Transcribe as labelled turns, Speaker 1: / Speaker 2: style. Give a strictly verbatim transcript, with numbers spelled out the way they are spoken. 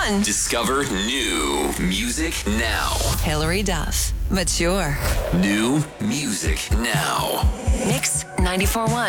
Speaker 1: fun.
Speaker 2: Discover new music now.
Speaker 1: Hilary Duff, Mature.
Speaker 2: New music now.
Speaker 1: Mix ninety-four point one.